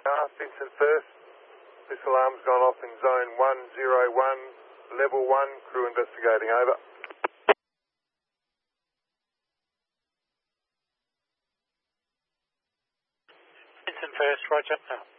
Vincent First. This alarm's gone off in zone 101, level 1, crew investigating, over. Vincent First, roger.